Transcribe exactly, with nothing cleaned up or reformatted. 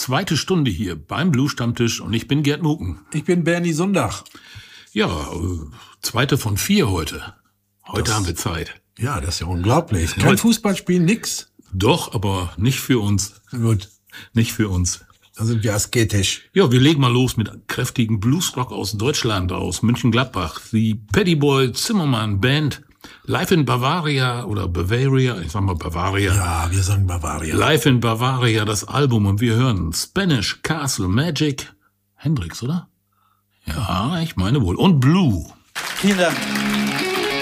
Zweite Stunde hier beim Blue-Stammtisch und ich bin Gerd Muken. Ich bin Bernie Sundach. Ja, äh, zweite von vier heute. Heute Das- haben wir Zeit. Ja, das ist ja unglaublich. Kein Heute- Fußballspiel, nix. Doch, aber nicht für uns. Gut, Nicht für uns. da sind wir asketisch. Ja, wir legen mal los mit kräftigen Bluesrock aus Deutschland, aus München-Gladbach. Die Paddyboy Zimmermann Band. Live in Bavaria oder Bavaria, ich sag mal Bavaria. Ja, wir sagen Bavaria. Live in Bavaria, das Album, und wir hören Spanish Castle Magic. Hendrix, oder? Ja, ich meine wohl. Und Blue. Vielen Dank.